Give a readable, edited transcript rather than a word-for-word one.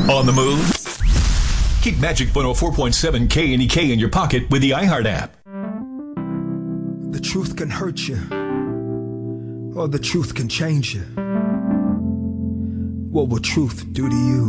On the move? Keep Magic 104.7 KNEK in your pocket with the iHeart app. The truth can hurt you, or the truth can change you. What will truth do to you?